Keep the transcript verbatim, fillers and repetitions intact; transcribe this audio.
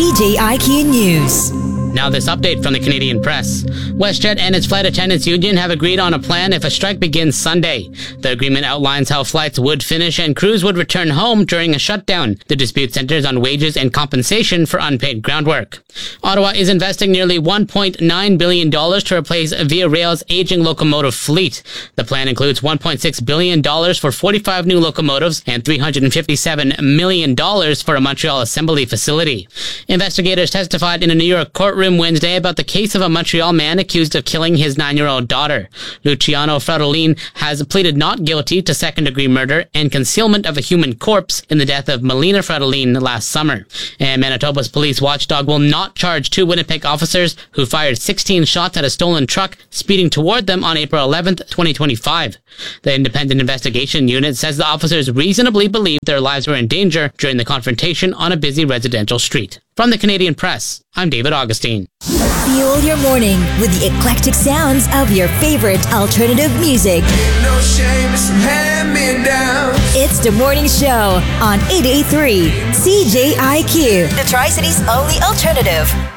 C J I Q News. Now this update from the Canadian Press. WestJet and its flight attendants union have agreed on a plan if a strike begins Sunday. The agreement outlines how flights would finish and crews would return home during a shutdown. The dispute centers on wages and compensation for unpaid groundwork. Ottawa is investing nearly one point nine billion dollars to replace Via Rail's aging locomotive fleet. The plan includes one point six billion dollars for forty-five new locomotives and three hundred fifty-seven million dollars for a Montreal assembly facility. Investigators testified in a New York courtroom Wednesday about the case of a Montreal man accused of killing his nine-year-old daughter. Luciano Fratellin has pleaded not guilty to second-degree murder and concealment of a human corpse in the death of Melina Fratellin last summer. And Manitoba's police watchdog will not charge two Winnipeg officers who fired sixteen shots at a stolen truck speeding toward them on April eleventh, twenty twenty-five. The Independent Investigation Unit says the officers reasonably believed their lives were in danger during the confrontation on a busy residential street. From the Canadian Press, I'm David Augustine. Fuel your morning with the eclectic sounds of your favorite alternative music. No shame, it's hand me down. It's the morning show on eight eighty-three C J I Q, the Tri-Cities only alternative.